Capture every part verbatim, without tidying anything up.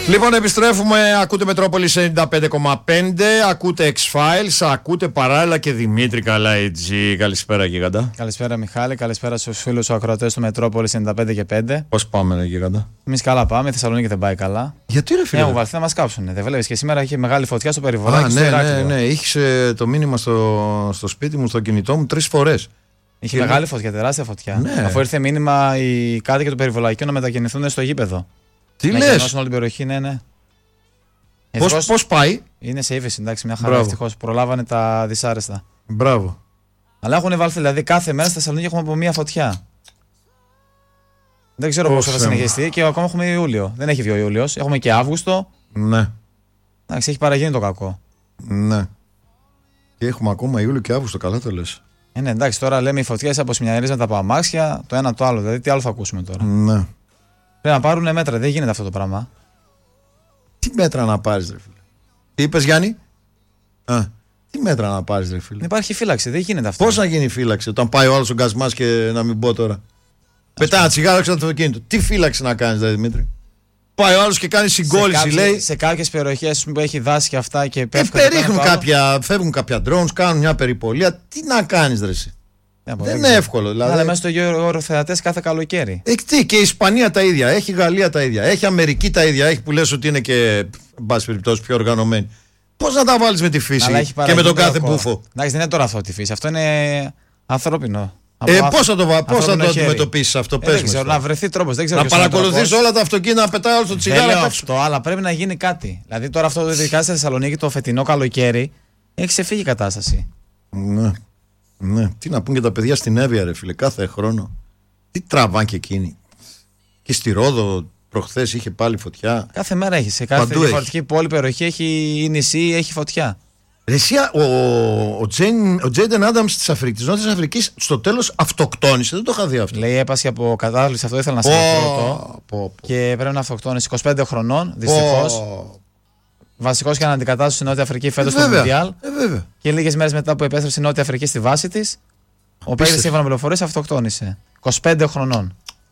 Λοιπόν, επιστρέφουμε. Ακούτε Μετρόπολης ενενήντα πέντε κόμμα πέντε, ακούτε X-Files, ακούτε παράλληλα και Δημήτρη Καλαϊτζή. Καλησπέρα, Γίγαντα. Καλησπέρα, Μιχάλη. Καλησπέρα στους φίλους ακροατές του Μετρόπολης ενενήντα πέντε και πέντε. Πώς πάμε, ρε Γίγαντα? Εμείς καλά πάμε. Η Θεσσαλονίκη δεν πάει καλά. Γιατί, ρε φίλε? Έχουν βαλθεί να μας κάψουν. Δεν βλέπεις και σήμερα είχε μεγάλη φωτιά στο περιβολάκι. Α, στο ναι, Ηράκλειο. ναι, ναι. Είχε το μήνυμα στο, στο σπίτι μου, στο κινητό μου, τρεις φορές. Είχε και μεγάλη φωτιά, τεράστια φωτιά. Ναι. Αφού ήρθε μήνυμα οι κάτοικοι του περιβολακίου να μετακινηθούν στο γήπεδο. Τι να λες? γεννώσουν όλη την περιοχή, ναι, ναι. Πώς, Ευτυχώς πώς πάει? είναι σε ύφεση, εντάξει, μια χαρά. Μπράβο. Ευτυχώς προλάβανε τα δυσάρεστα. Μπράβο. Αλλά έχουν βάλθει, δηλαδή κάθε μέρα στη Θεσσαλονίκη έχουμε από μία φωτιά. Δεν ξέρω Πώς πόσο θα θέμα. συνεχιστεί και ακόμα έχουμε Ιούλιο. Δεν έχει βγει ο Ιούλιος. Έχουμε και Αύγουστο. Ναι, Εντάξει, έχει παραγίνει το κακό. ναι. Και έχουμε ακόμα Ιούλιο και Αύγουστο, καλά το λες. Ε, ναι, εντάξει, τώρα λέμε οι φωτιές αποσημιαρίζουν από αμάξια, το ένα το άλλο. Δηλαδή, τι άλλο θα ακούσουμε τώρα. Ναι. Πρέπει να πάρουν μέτρα, δεν γίνεται αυτό το πράγμα. Τι μέτρα να πάρεις, ρε φίλε? Τι είπες, Γιάννη? Α, τι μέτρα να πάρεις, ρε φίλε? Δεν υπάρχει φύλαξη, δεν γίνεται αυτό. Πώς να γίνει φύλαξη όταν πάει ο άλλος ο γκασμάς και να μην πω τώρα? Πετά ένα τσιγάρο έξω από το αυτοκίνητο. Τι φύλαξη να κάνεις, δηλαδή, Δημήτρη? Πάει ο άλλος και κάνει συγκόλληση, λέει. Σε κάποιες περιοχές που έχει δάση και αυτά και Και πέφτουν. περίχνουν κάποια, φεύγουν κάποια drones, κάνουν μια περιπολία. Τι να κάνεις, ρε εσύ? Δεν είναι εύκολο. Δηλαδή. Αλλά μέσα στο γύρο θεατές κάθε καλοκαίρι. Ε, τι, και η Ισπανία τα ίδια, έχει η Γαλλία τα ίδια, έχει η Αμερική τα ίδια, έχει που λες ότι είναι και, εν πάση περιπτώσει, πιο οργανωμένη. Πώς να τα βάλεις με τη φύση και με τον κάθε μπούφο? Εντάξει, δεν είναι τώρα αυτό τη φύση, αυτό είναι ανθρώπινο. Ε, πώς θα το, πώς θα το αντιμετωπίσεις αυτό, ε, πες δεν μου. ξέρω, να βρεθεί τρόπος. Δεν ξέρω να παρακολουθείς όλα τα αυτοκίνητα, να πετάει όλο το τσιγάρο. Δεν λέω αυτό, αλλά πρέπει να γίνει κάτι. Δηλαδή τώρα αυτό, ειδικά στη Θεσσαλονίκη, το φετινό καλοκαίρι, έχει ξεφύγει η κατάσταση. Ναι. Ναι. Τι να πούν και τα παιδιά στην Εύβοια, ρε φίλε, κάθε χρόνο. Τι τραβάν και εκείνη. Και στη Ρόδο προχθές είχε πάλι φωτιά. Κάθε μέρα έχει. Σε κάθε Παντού διαφορετική έχει. πόλη, περιοχή έχει ή νησί, έχει φωτιά. Ρε, εσύ, ο, ο, Τζέιν, ο Τζέιντεν Άνταμς της Αφρικής, της Νότιας Αφρικής, στο τέλος αυτοκτόνησε. Δεν το είχα δει αυτό. Λέει έπασε από κατάθλιψη, αυτό ήθελα να σα πω πρώτο. Και πρέπει να αυτοκτόνησε είκοσι πέντε χρονών, δυστυχώς. Βασικός και αναντικατάσταση στη Νότια Αφρική φέτος στο Μουντιάλ. Ε, και λίγες μέρες μετά που επέστρεψε η Νότια Αφρική στη βάση της, ο παίκτης σύμφωνα με πληροφορίες αυτοκτόνησε. είκοσι πέντε χρονών.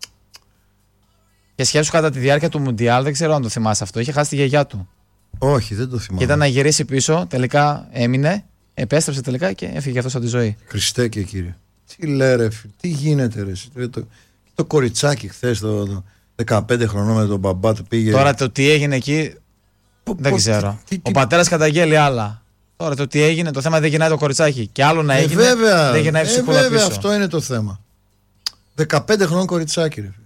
Και σκέψου κατά τη διάρκεια του Μουντιάλ, δεν ξέρω αν το θυμάσαι αυτό, είχε χάσει τη γιαγιά του. Όχι, δεν το θυμάμαι. Και ήταν να γυρίσει πίσω, τελικά έμεινε, επέστρεψε τελικά και έφυγε αυτό από τη ζωή. Χριστέ και Κύριε. Τι λέει, ρε, τι γίνεται, ρε. Το, το κοριτσάκι χθες, το, το δεκαπέντε χρονών με τον μπαμπά του πήγε. Τώρα το τι έγινε εκεί. Δεν πώς, ξέρω. τι, τι, ο πατέρας καταγγέλει άλλα. Τώρα το τι έγινε, το θέμα δεν γυρνάει το κοριτσάκι. Και άλλο να έγινε, ε, βέβαια, δεν γυρνάει η ψυχούλα ε, βέβαια, πίσω. αυτό είναι το θέμα. δεκαπέντε χρονών κοριτσάκι, ρε.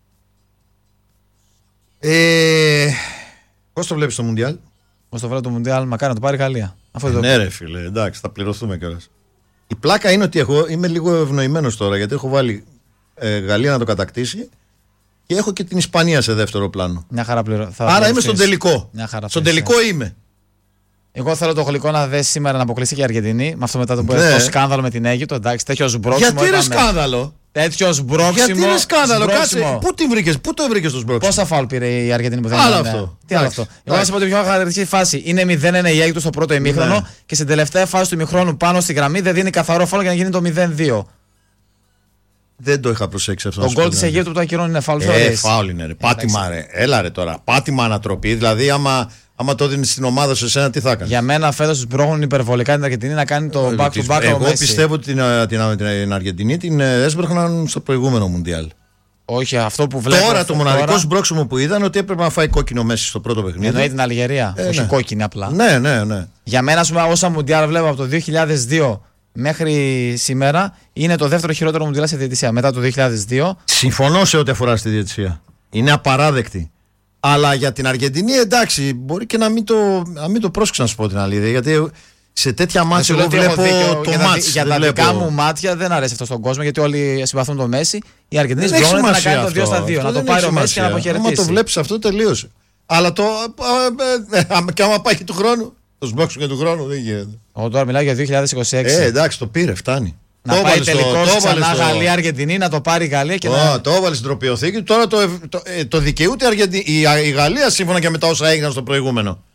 Ε, πώς το βλέπεις το Μουντιάλ? Πώς το βλέπει το Μουντιάλ, μακάρι να το πάρει η Γαλλία. Ε, το... Ναι, ρε φίλε, εντάξει, θα πληρωθούμε κιόλας. Η πλάκα είναι ότι εγώ είμαι λίγο ευνοημένος τώρα, γιατί έχω βάλει ε, Γαλλία να το κατακτήσει και έχω και την Ισπανία σε δεύτερο πλάνο. Μια χαρά πληρω... θα Άρα είμαι στον τελικό. Στον τελικό είμαι. Εγώ θέλω το γλυκό να δέσει σήμερα να αποκλείσει και η Αργεντινή. Με αυτό μετά το, ναι. το σκάνδαλο με την Αίγυπτο. Εντάξει, τέτοιο σμπρόξιμο. Γιατί είναι σκάνδαλο? Τέτοιο σμπρόξιμο. Γιατί είναι σκάνδαλο, κάτσε. Πού την βρήκες, πού το βρήκες το σμπρόξιμο? Πόσα φάουλ πήρε η Αργεντινή που δεν άλλο είναι? αυτό. Τι άλλο αυτό? Εγώ να σα πω την πιο χαρακτηριστική φάση. Είναι μηδέν ένα η Αίγυπτο στο πρώτο ημίχρονο, ναι. Και στην τελευταία φάση του ημιχρόνου πάνω στη γραμμή δεν δίνει καθαρό φάουλ για να γίνει το μηδέν δύο. Δεν το είχα προσέξει αυτό. Το γκολ τη Αιγύπτου που το ακυρώνει είναι φάουλ. Ε, φάουλ είναι, ρε. Πάτημα, ρε. Έλα, ρε τώρα. Πάτημα ανατροπή. Δηλαδή, άμα, άμα το δίνει στην ομάδα σου, εσένα τι θα κάνει? Για μένα φέτος τους μπρόχνουν υπερβολικά την Αργεντινή να κάνει το back to back. Εγώ πιστεύω ότι την, την, την, την Αργεντινή την έσπρωχναν στο προηγούμενο Μουντιάλ. Όχι, αυτό που βλέπω. Τώρα το μοναδικό τώρα... σμπρόξιμο που είδαν ότι έπρεπε να φάει κόκκινο μέσα στο πρώτο παιχνίδι. Εννοεί την Αλγερία. Ε, όχι ναι. Κόκκινη απλά. Ναι, ναι, ναι. Για μένα, ας πούμε, όσα Μουντιάλ βλέπω από το δύο χιλιάδες δύο μέχρι σήμερα, είναι το δεύτερο χειρότερο Μουντιάλ σε διαιτησία μετά το δύο χιλιάδες δύο. Συμφωνώ σε ό,τι αφορά στη διαιτησία. Είναι απαράδεκτη. Αλλά για την Αργεντινή, εντάξει, μπορεί και να μην το, να μην το πρόσεξα, να σου πω την αλήθεια. Γιατί σε τέτοια μάτια εγώ βλέπω το για μάτς. Για τα βλέπω... δικά μου μάτια δεν αρέσει αυτό στον κόσμο, γιατί όλοι συμπαθούν το Μέση. Η Αργεντινή σμπρώνεται να κάνει το δύο στα δύο. Να το πάρει ο Μέση και να αποχαιρετήσει. Άμα το βλέπεις αυτό, τελείωσε. Αλλά το. Και άμα πάει και του χρόνου. Το σμπρώξουν και του χρόνου δεν γίνεται. Εγώ τώρα μιλάω για δύο χιλιάδες είκοσι έξι. Ε, εντάξει, το πήρε, φτάνει. Να το πάει τελικώς ξανά στο... Γαλλία-Αργεντινή, να το πάρει η Γαλλία και oh, να... Το έβαλε στην τροπιοθήκη. Τώρα το, το, το, το δικαιούται η, η, η Γαλλία σύμφωνα και με τα όσα έγιναν στο προηγούμενο.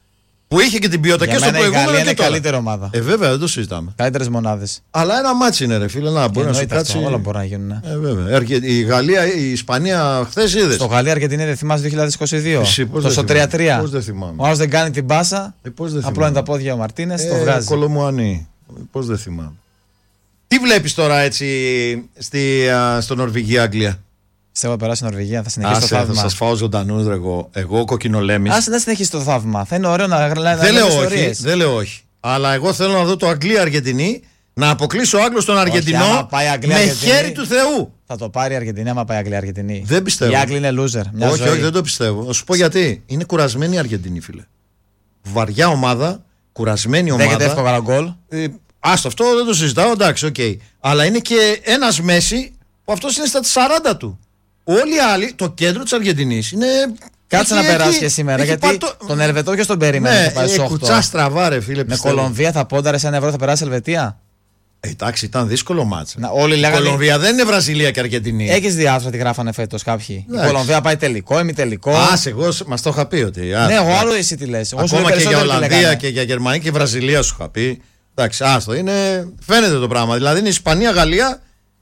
Που είχε και την ποιότητα για και στο προηγούμενο. Η Γαλλία είναι καλύτερη ομάδα. Ε, βέβαια, δεν το συζητάμε. Καλύτερες μονάδες. Αλλά ένα μάτσι είναι, ρε φίλε. Να μπορεί να σου κάτσει. Όλα μπορεί να γίνουν. Ε, βέβαια. Η Γαλλία, η Ισπανία, χθες είδες. Στο Γαλλία Αργεντινή δεν θυμάσαι το δύο χιλιάδες είκοσι δύο. Εσύ, το στο τρία τρία. Πώς δεν θυμάμαι. Ο άλλος δεν κάνει την πάσα. Ε, απλά είναι τα πόδια ο Μαρτίνες, ε, το βγάζει. Κολομουανί. Πώς δεν θυμάμαι. Τι βλέπεις τώρα έτσι στη, στο Νορβηγία-Αγγλία? Πιστεύω να περάσει η Νορβηγία, θα συνεχίσει Άσε, το θαύμα. Θα σας φάω ζωντανούς, ρε, εγώ. Εγώ κοκκινολέμης. Άσε να συνεχίσει το θαύμα. Θα είναι ωραίο να γράψει. Δεν λέω όχι, δεν λέω όχι. Αλλά εγώ θέλω να δω το Αγγλία-Αργεντινή, να αποκλείσω ο Άγγλος τον Αργεντινό με χέρι του Θεού. Θα το πάρει η Αργεντινή άμα πάει Αγγλία-Αργεντινή. Δεν πιστεύω. Οι Άγγλοι είναι loser. Μια όχι, ζωή. όχι, δεν το πιστεύω. Θα σου πω γιατί. Είναι κουρασμένη η Αργεντινή, φίλε. Βαριά ομάδα, κουρασμένη ομάδα. Δέχεται εύκολα γκολ. Ε, άστο, αυτό δεν το συζητάω, εντάξει, οκ. Okay. Αλλά είναι και ένας Μέση που αυτός είναι στα σαράντα του. Όλοι οι άλλοι, το κέντρο της Αργεντινής είναι. Κάτσε έχει, να περάσει και σήμερα, γιατί πατώ... τον Ελβετό και τον περίμενε. Ναι, ε, κουτσά στραβά, ρε φίλε. Με Κολομβία θα πόνταρε ένα ευρώ, θα περάσει Ελβετία. Ε, εντάξει, ήταν δύσκολο μάτσα. Να, όλοι η λέγανε... Κολομβία δεν είναι Βραζιλία και Αργεντινή. Έχει διάσταση τι γράφανε φέτος κάποιοι. Εντάξει. Η Κολομβία πάει τελικό, ημιτελικό. Α, εγώ μα το είχα πει ότι. Ναι, εγώ άλλο εσύ τι λες. Ακόμα και για Ολλανδία και για Γερμανία και Βραζιλία σου είχα πει. Εντάξει, άστο, είναι. Φαίνεται το πράγμα. Δηλαδή είναι Ισπανία, Γαλλία.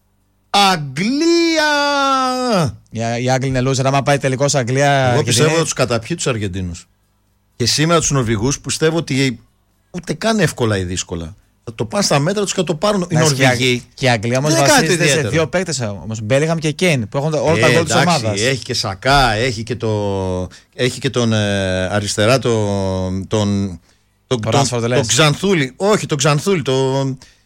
Αγγλία! Οι Άγγλοι είναι loser. Άμα πάει τελικό Αγγλία. Εγώ πιστεύω ότι του καταπιεί του Αργεντίνους. Και σήμερα του Νορβηγούς πιστεύω ότι ούτε καν εύκολα ή δύσκολα. Θα το πάνε στα μέτρα του και θα το πάρουν οι Νορβηγοί. Και η Αγγλία όμως βασίζεται σε δύο παίκτες όμως. Μπέλιγχαμ και Κέιν που έχουν όλα τα γκολ της ομάδας. Έχει και Σακά, έχει και, το, έχει και τον ε, αριστερά τον. τον τον το, το, το Ξανθούλη. Όχι, τον Ξανθούλη. Το,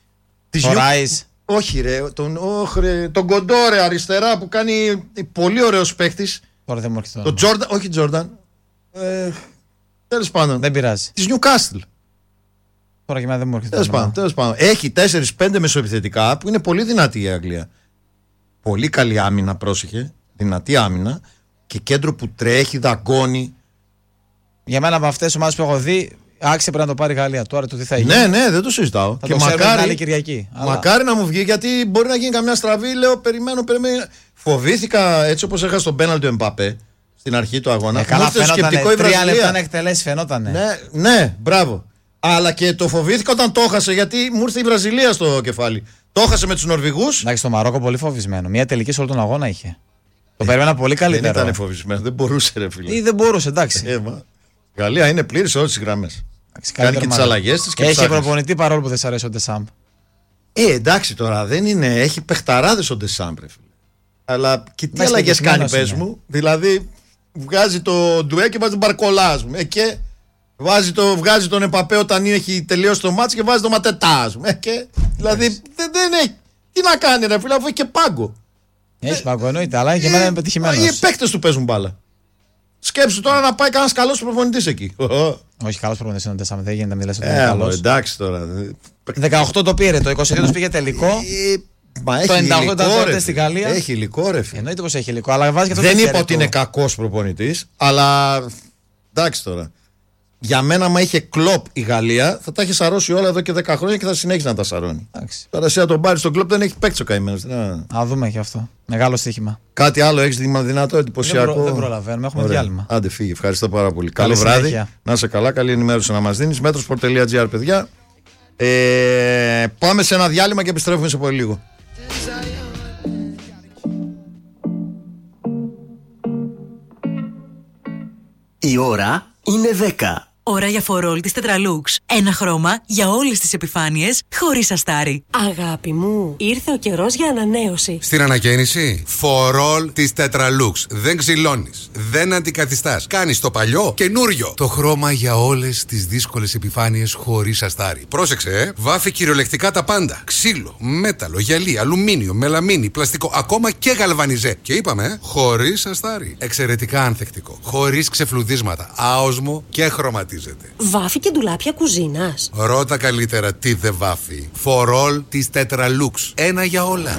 το Ράις. Όχι ρε, τον, oh, ρε, τον Κοντόρε αριστερά που κάνει πολύ ωραίος παίχτης. Τώρα δεν μου έρχεται το Τζόρνταν, όχι Τζόρνταν. Ε, τέλος πάντων. Δεν πειράζει. Της Νιουκάστλ. Τώρα και εμένα δεν μου έρχεται. Τέλος πάντων, τέλος πάντων. Έχει τέσσερα πέντε μεσοεπιθετικά που είναι πολύ δυνατή η Αγγλία. Πολύ καλή άμυνα, πρόσεχε. Δυνατή άμυνα. Και κέντρο που τρέχει, δαγκώνει. Για μένα από αυτές τις ομάδες που έχω δει, άξιζε πρέπει να το πάρει η Γαλλία. Τώρα το τι θα γίνει. Ναι, ναι, δεν το συζητάω. Θα και το μακάρι, άλλη Κυριακή. Μακάρι αλλά... να μου βγει, γιατί μπορεί να γίνει καμιά στραβή. Λέω, περιμένω, περιμένω. Φοβήθηκα έτσι όπως έχασε τον πέναλτι του Εμπαπέ στην αρχή του αγώνα. Ε, καλά, φαινότανε. Τρία λεπτά να εκτελέσει, φαινότανε. Ναι, ναι, μπράβο. Αλλά και το φοβήθηκα όταν το έχασε, γιατί μου ήρθε η Βραζιλία στο κεφάλι. Το έχασε με τους Νορβηγούς. Εντάξει, το Μαρόκο πολύ φοβισμένο. Μια τελική σε όλο τον αγώνα είχε. Το περίμενα πολύ καλύτερο. Δεν ήταν φοβισμένο, δεν μπορούσε, ρε φίλε. Ή δεν μπορούσε, εντάξει. Ε, μα. Η Γαλλία είναι πλήρη σε όλες τις γραμμές. Κάνει και τις αλλαγές της. Έχει προπονητή παρόλο που δεν σ' αρέσει ο Ντεσάμπ. Ε, εντάξει τώρα, δεν είναι. Έχει παιχταράδες ο Ντεσάμπ, ρε φίλε. Αλλά και τι αλλαγές κάνει, πες μου. Δηλαδή, βγάζει το ντουέ και βάζει τον Μπαρκολά, ας πούμε. Και βάζει το, βγάζει τον Εμπαπέ όταν έχει τελειώσει το μάτς και βάζει τον Ματετά, ας πούμε. Και, δηλαδή, δεν, δεν έχει. Τι να κάνει, ρε φίλε, αφού έχει και πάγκο. Έχει πάγκο, εννοείται, αλλά και εμένα είναι πετυχημένος. Οι παίκτες του παίζουν μπάλα. Σκέψου τώρα να πάει κανένας καλός προπονητής εκεί. Όχι, καλός προπονητής είναι ο Ντεσάμπ, δεν γίνεται να μιλάς ότι είναι καλός. Εντάξει τώρα. δεκαοκτώ το πήρε, το είκοσι δύο τους πήγε τελικό. Μα το έχει ενενήντα οκτώ υλικό, τότε στην Γαλλία. Έχει υλικό, ρε φίλε. Εννοείται πως έχει υλικό, αλλά βάζει και αυτό. Δεν είπα ότι είναι κακός προπονητής, αλλά εντάξει τώρα. Για μένα, άμα είχε Κλοπ η Γαλλία, θα τα έχει σαρώσει όλα εδώ και δέκα χρόνια και θα συνέχισε να τα σαρώνει. Εντάξει. Τώρα εσύ να τον πάρει στον Κλοπ, δεν έχει παίξει ο καημένος. Α, δούμε και αυτό. Μεγάλο στοίχημα. Κάτι άλλο έχει δυνατό, εντυπωσιακό. Δεν, προ, δεν προλαβαίνουμε, έχουμε Ωραία. διάλειμμα. Άντε, φύγε. Ευχαριστώ πάρα πολύ. Καλή Καλό βράδυ. Συνέχεια. Να είσαι καλά, καλή ενημέρωση να μας δίνεις. Μέτρος.gr, παιδιά. Ε, πάμε σε ένα διάλειμμα και επιστρέφουμε σε πολύ λίγο. Η ώρα είναι δέκα. Ώρα για φορόλ της Tetralux. Ένα χρώμα για όλες τις επιφάνειες, χωρίς αστάρι. Αγάπη μου, ήρθε ο καιρός για ανανέωση. Στην ανακαίνιση, φορόλ της Tetralux. Δεν ξυλώνεις, δεν αντικαθιστάς. Κάνεις το παλιό καινούριο. Το χρώμα για όλες τις δύσκολες επιφάνειες χωρίς αστάρι. Πρόσεξε, ε! Βάφει κυριολεκτικά τα πάντα. Ξύλο, μέταλλο, γυαλί, αλουμίνιο, μελαμίνι, πλαστικό, ακόμα και γαλβανιζέ. Και είπαμε, ε, χωρίς αστάρι. Εξαιρετικά ανθεκτικό. Χωρίς ξεφλουδίσματα. Άοσμο και χρωματίζεται. Βάφει και ντουλάπια κουζίνας. Ρώτα καλύτερα τι δεν βάφει. Φορόλ της Tetralux. Ένα για όλα.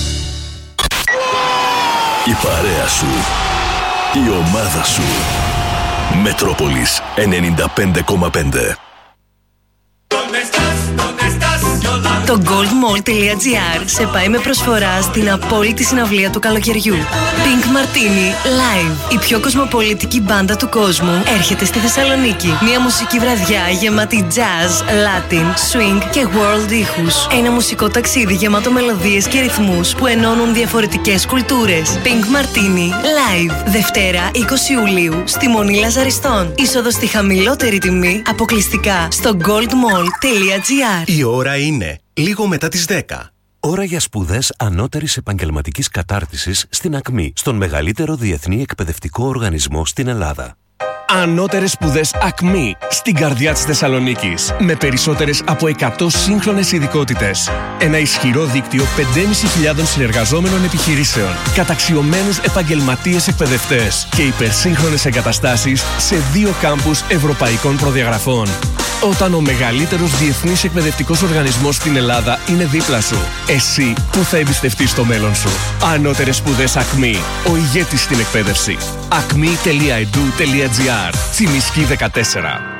Η παρέα σου. Η ομάδα σου. Μετρόπολης ενενήντα πέντε κόμμα πέντε. ¿Dónde estás? ¿Dónde estás? Yolanda. Το goldmall.gr σε πάει με προσφορά στην απόλυτη συναυλία του καλοκαιριού. Pink Martini Live. Η πιο κοσμοπολιτική μπάντα του κόσμου έρχεται στη Θεσσαλονίκη. Μια μουσική βραδιά γεμάτη jazz, latin, swing και world ήχους. Ένα μουσικό ταξίδι γεμάτο μελωδίες και ρυθμούς που ενώνουν διαφορετικές κουλτούρες. Pink Martini Live. Δευτέρα είκοσι Ιουλίου στη Μονή Λαζαριστών. Είσοδος στη χαμηλότερη τιμή αποκλειστικά στο goldmall.gr. Η ώρα είναι λίγο μετά τις δέκα. Ώρα για σπουδές ανώτερης επαγγελματικής κατάρτισης στην ΑΚΜΗ, στον μεγαλύτερο διεθνή εκπαιδευτικό οργανισμό στην Ελλάδα. Ανώτερες σπουδές ΑΚΜΗ στην καρδιά της Θεσσαλονίκης. Με περισσότερες από εκατό σύγχρονες ειδικότητες. Ένα ισχυρό δίκτυο πέντε χιλιάδες πεντακόσιων συνεργαζόμενων επιχειρήσεων. Καταξιωμένους επαγγελματίες εκπαιδευτές. Και υπερσύγχρονες εγκαταστάσεις σε δύο κάμπους ευρωπαϊκών προδιαγραφών. Όταν ο μεγαλύτερος διεθνής εκπαιδευτικός οργανισμός στην Ελλάδα είναι δίπλα σου, εσύ που θα εμπιστευτείς το μέλλον σου. Ανώτερες σπουδές ΑΚΜΗ. Ο ηγέτης στην εκπαίδευση. ακμή τελεία ed u τελεία gr. Τσιμισκή δεκατέσσερα.